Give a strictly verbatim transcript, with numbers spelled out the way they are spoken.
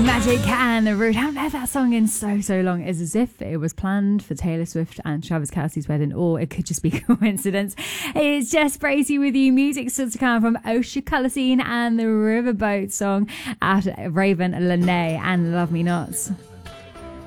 Magic and the Root. I haven't heard that song in so, so long. It's as if it was planned for Taylor Swift and Travis Kelce's wedding, or it could just be coincidence. It's Jess Bracey with you. Music still to come from Osher Colosine and the Riverboat song at Raven Lene and Love Me Not.